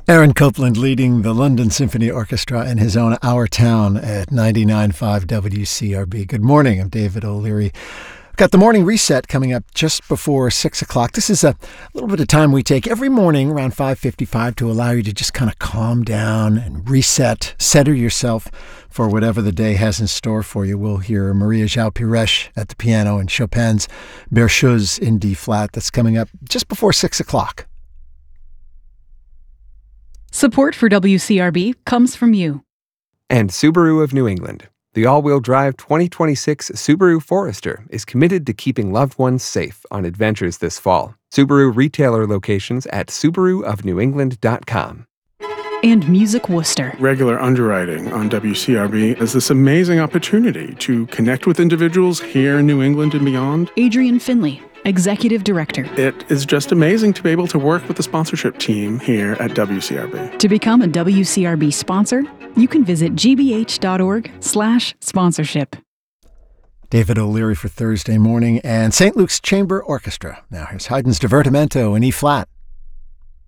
Aaron Copland leading the London Symphony Orchestra in his own Our Town at 99.5 WCRB. Good morning, I'm David O'Leary. Got the morning reset coming up just before 6 o'clock. This is a little bit of time we take every morning around 5:55 to allow you to just kind of calm down and reset, center yourself for whatever the day has in store for you. We'll hear Maria João Pires at the piano and Chopin's Berceuse in D flat. That's coming up just before 6 o'clock. Support for WCRB comes from you. And Subaru of New England. The all-wheel drive 2026 Subaru Forester is committed to keeping loved ones safe on adventures this fall. Subaru retailer locations at SubaruofNewEngland.com. And Music Worcester. Regular underwriting on WCRB is this amazing opportunity to connect with individuals here in New England and beyond. Adrian Finley, Executive Director. It is just amazing to be able to work with the sponsorship team here at WCRB. To become a WCRB sponsor, you can visit gbh.org/sponsorship. David O'Leary for Thursday morning and St. Luke's Chamber Orchestra. Now here's Haydn's Divertimento in E flat.